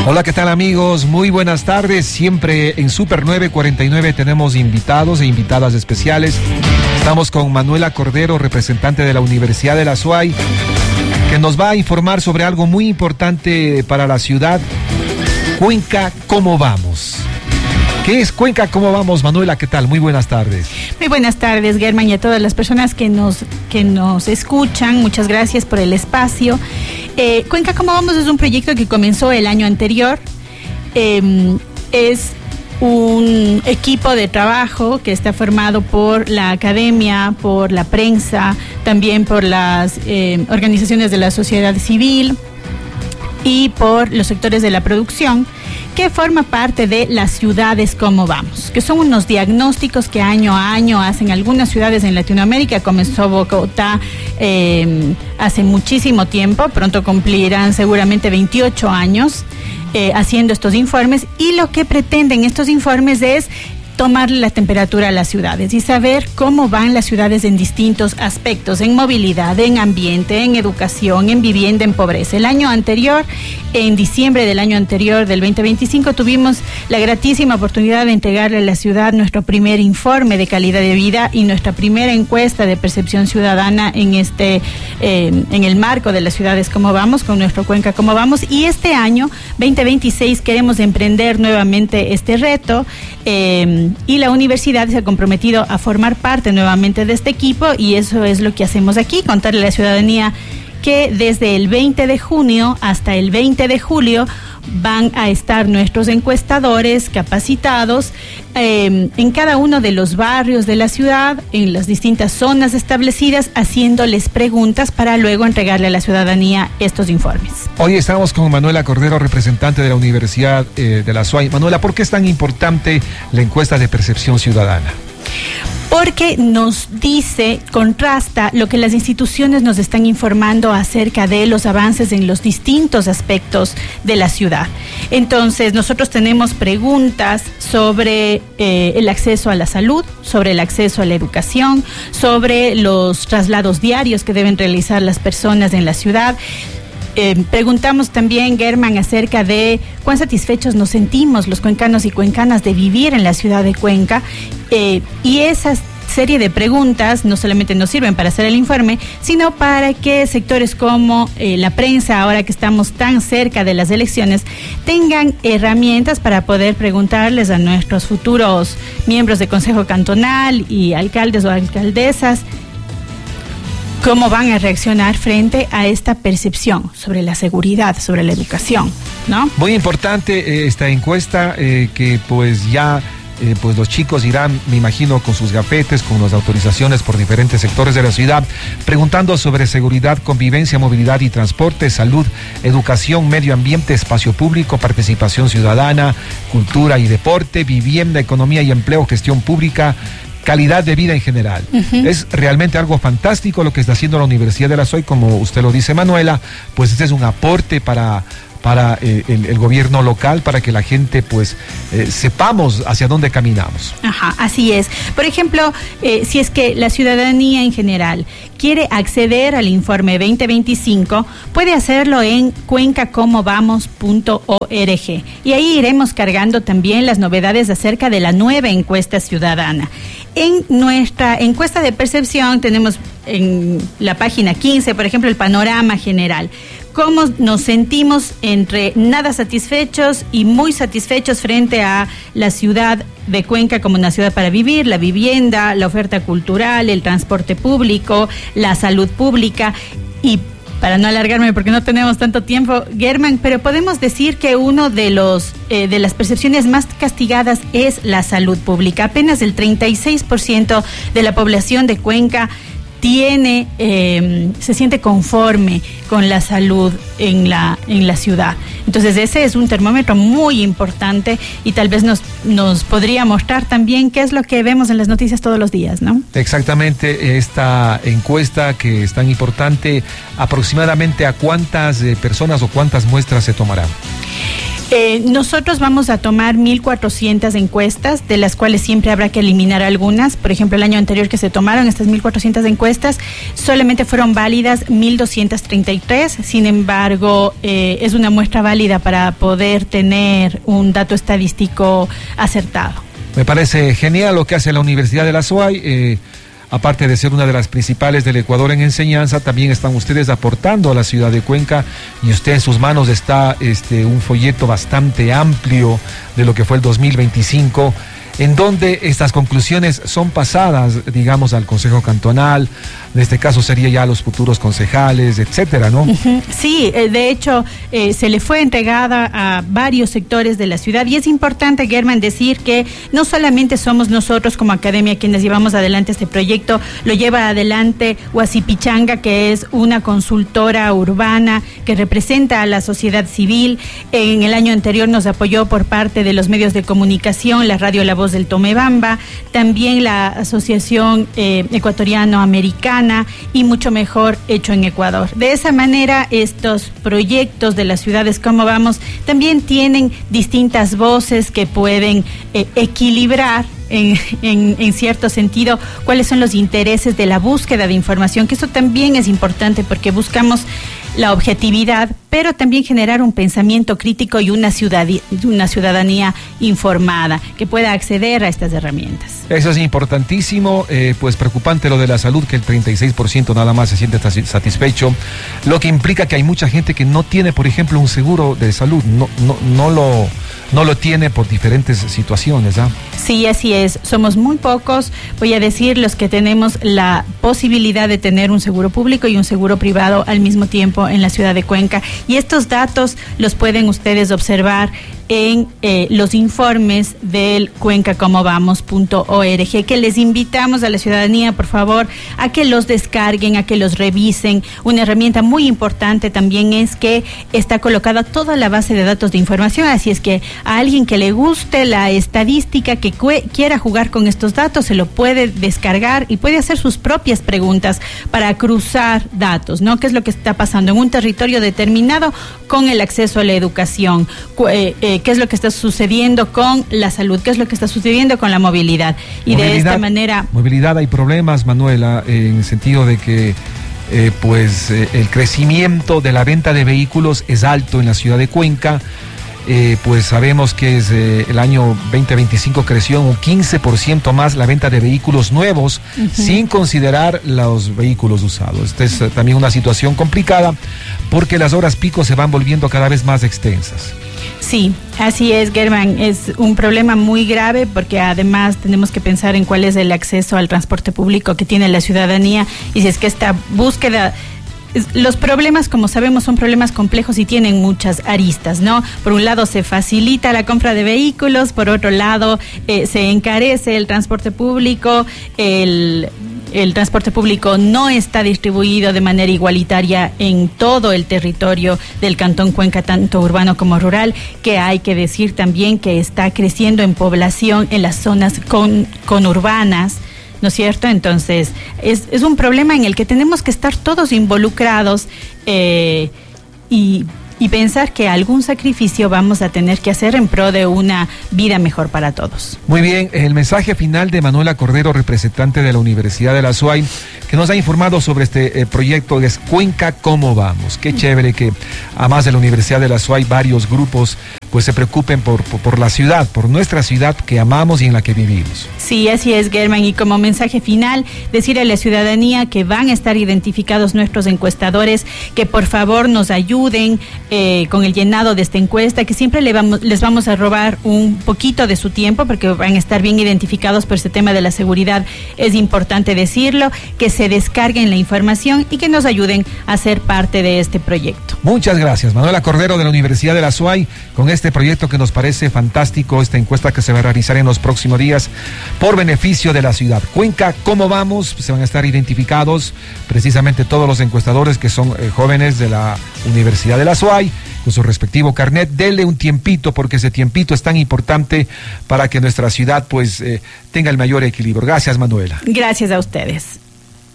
Hola, ¿qué tal amigos? Muy buenas tardes. Siempre en Super 949 tenemos invitados e invitadas especiales. Estamos con Manuela Cordero, representante de la Universidad de la SUAY, que nos va a informar sobre algo muy importante para la ciudad. Cuenca, ¿cómo vamos? ¿Qué es Cuenca, cómo vamos? Manuela, ¿qué tal? Muy buenas tardes. Muy buenas tardes, Germán, y a todas las personas que nos escuchan. Muchas gracias por el espacio. Cuenca, ¿cómo vamos? Es un proyecto que comenzó el año anterior. Es un equipo de trabajo que está formado por la academia, por la prensa, también por las organizaciones de la sociedad civil y por los sectores de la producción, que forma parte de las ciudades Cómo Vamos, que son unos diagnósticos que año a año hacen algunas ciudades en Latinoamérica. Comenzó Bogotá hace muchísimo tiempo, pronto cumplirán seguramente 28 años haciendo estos informes, y lo que pretenden estos informes es tomarle la temperatura a las ciudades y saber cómo van las ciudades en distintos aspectos, en movilidad, en ambiente, en educación, en vivienda, en pobreza. El año anterior, en diciembre del año anterior, del 2025, tuvimos la gratísima oportunidad de entregarle a la ciudad nuestro primer informe de calidad de vida y nuestra primera encuesta de percepción ciudadana en el marco de las ciudades Cómo Vamos, con nuestro Cuenca Cómo Vamos. Y este año, 2026, queremos emprender nuevamente este reto. Y la universidad se ha comprometido a formar parte nuevamente de este equipo, y eso es lo que hacemos aquí, contarle a la ciudadanía que desde el 20 de junio hasta el 20 de julio van a estar nuestros encuestadores capacitados en cada uno de los barrios de la ciudad, en las distintas zonas establecidas, haciéndoles preguntas para luego entregarle a la ciudadanía estos informes. Hoy estamos con Manuela Cordero, representante de la Universidad de la SUAY. Manuela, ¿por qué es tan importante la encuesta de percepción ciudadana? Porque nos dice, contrasta lo que las instituciones nos están informando acerca de los avances en los distintos aspectos de la ciudad. Entonces, nosotros tenemos preguntas sobre el acceso a la salud, sobre el acceso a la educación, sobre los traslados diarios que deben realizar las personas en la ciudad. Preguntamos también, Germán, acerca de cuán satisfechos nos sentimos los cuencanos y cuencanas de vivir en la ciudad de Cuenca, y esa serie de preguntas no solamente nos sirven para hacer el informe, sino para que sectores como la prensa, ahora que estamos tan cerca de las elecciones, tengan herramientas para poder preguntarles a nuestros futuros miembros de Consejo Cantonal y alcaldes o alcaldesas cómo van a reaccionar frente a esta percepción sobre la seguridad, sobre la educación, ¿no? Muy importante esta encuesta que pues ya pues los chicos irán, me imagino, con sus gafetes, con las autorizaciones por diferentes sectores de la ciudad, preguntando sobre seguridad, convivencia, movilidad y transporte, salud, educación, medio ambiente, espacio público, participación ciudadana, cultura y deporte, vivienda, economía y empleo, gestión pública, calidad de vida en general. Es realmente algo fantástico lo que está haciendo la Universidad de la SUAY, como usted lo dice, Manuela. Pues este es un aporte para el gobierno local, para que la gente pues sepamos hacia dónde caminamos. Ajá, así es. Por ejemplo, si es que la ciudadanía en general quiere acceder al informe 2025, puede hacerlo en cuencacomobamos.org, y ahí iremos cargando también las novedades acerca de la nueva encuesta ciudadana. En nuestra encuesta de percepción tenemos en la página 15, por ejemplo, el panorama general. Cómo nos sentimos entre nada satisfechos y muy satisfechos frente a la ciudad de Cuenca como una ciudad para vivir, la vivienda, la oferta cultural, el transporte público, la salud pública. Y para no alargarme porque no tenemos tanto tiempo, Germán, pero podemos decir que uno de las percepciones más castigadas es la salud pública. Apenas el 36% de la población de Cuenca se siente conforme con la salud en la ciudad. Entonces ese es un termómetro muy importante, y tal vez nos podría mostrar también qué es lo que vemos en las noticias todos los días, ¿no? Exactamente, esta encuesta que es tan importante, aproximadamente a cuántas personas o cuántas muestras se tomarán. Nosotros vamos a tomar 1.400 encuestas, de las cuales siempre habrá que eliminar algunas. Por ejemplo, el año anterior que se tomaron estas 1.400 encuestas, solamente fueron válidas 1.233. Sin embargo, es una muestra válida para poder tener un dato estadístico acertado. Me parece genial lo que hace la Universidad de la SUAY. Aparte de ser una de las principales del Ecuador en enseñanza, también están ustedes aportando a la ciudad de Cuenca, y usted en sus manos está un folleto bastante amplio de lo que fue el 2025, en donde estas conclusiones son pasadas, digamos, al Consejo Cantonal. En este caso sería ya a los futuros concejales, etcétera, ¿no? Sí, de hecho, se le fue entregada a varios sectores de la ciudad, y es importante, Germán, decir que no solamente somos nosotros como academia quienes llevamos adelante este proyecto, lo lleva adelante Huasipichanga, que es una consultora urbana que representa a la sociedad civil. En el año anterior nos apoyó por parte de los medios de comunicación, la radio La Voz del Tomebamba, también la Asociación Ecuatoriano-Americana, y Mucho Mejor Hecho en Ecuador. De esa manera, estos proyectos de las ciudades como vamos también tienen distintas voces que pueden equilibrar en cierto sentido cuáles son los intereses de la búsqueda de información, que eso también es importante porque buscamos la objetividad, pero también generar un pensamiento crítico y una ciudadanía informada que pueda acceder a estas herramientas. Eso es importantísimo, pues preocupante lo de la salud, que el 36% nada más se siente satisfecho, lo que implica que hay mucha gente que no tiene, por ejemplo, un seguro de salud, no lo tiene por diferentes situaciones, ¿ah? Sí, así es. Somos muy pocos, voy a decir, los que tenemos la posibilidad de tener un seguro público y un seguro privado al mismo tiempo en la ciudad de Cuenca. Y estos datos los pueden ustedes observar en los informes del cuencacomobamos.org, que les invitamos a la ciudadanía, por favor, a que los descarguen, a que los revisen. Una herramienta muy importante también es que está colocada toda la base de datos de información, así es que a alguien que le guste la estadística, que quiera jugar con estos datos, se lo puede descargar y puede hacer sus propias preguntas para cruzar datos, ¿no? ¿Qué es lo que está pasando en un territorio determinado con el acceso a la educación? ¿Qué es lo que está sucediendo con la salud? ¿Qué es lo que está sucediendo con la movilidad? Y de esta manera... Movilidad, hay problemas, Manuela, en el sentido de que el crecimiento de la venta de vehículos es alto en la ciudad de Cuenca. Pues sabemos que el año 2025 creció un 15% más la venta de vehículos nuevos, sin considerar los vehículos usados. Esta es también una situación complicada porque las horas pico se van volviendo cada vez más extensas. Sí, así es, Germán. Es un problema muy grave porque además tenemos que pensar en cuál es el acceso al transporte público que tiene la ciudadanía, y si es que esta búsqueda... Los problemas, como sabemos, son problemas complejos y tienen muchas aristas, ¿no? Por un lado se facilita la compra de vehículos, por otro lado se encarece el transporte público, el transporte público no está distribuido de manera igualitaria en todo el territorio del Cantón Cuenca, tanto urbano como rural, que hay que decir también que está creciendo en población en las zonas conurbanas, ¿no es cierto? Entonces, es un problema en el que tenemos que estar todos involucrados y pensar que algún sacrificio vamos a tener que hacer en pro de una vida mejor para todos. Muy bien, el mensaje final de Manuela Cordero, representante de la Universidad de la SUAY, que nos ha informado sobre este proyecto es Cuenca ¿Cómo Vamos? Qué chévere que, además de la Universidad de la SUAY, varios grupos pues se preocupen por la ciudad, por nuestra ciudad que amamos y en la que vivimos. Sí, así es, Germán, y como mensaje final, decirle a la ciudadanía que van a estar identificados nuestros encuestadores, que por favor nos ayuden con el llenado de esta encuesta, que siempre les vamos a robar un poquito de su tiempo porque van a estar bien identificados por este tema de la seguridad. Es importante decirlo, que se descarguen la información y que nos ayuden a ser parte de este proyecto. Muchas gracias, Manuela Cordero de la Universidad de la SUAY, con este proyecto que nos parece fantástico, esta encuesta que se va a realizar en los próximos días por beneficio de la ciudad. Cuenca ¿Cómo Vamos? Se van a estar identificados precisamente todos los encuestadores que son jóvenes de la Universidad de la SUAY, con su respectivo carnet. Denle un tiempito, porque ese tiempito es tan importante para que nuestra ciudad pues tenga el mayor equilibrio. Gracias, Manuela. Gracias a ustedes.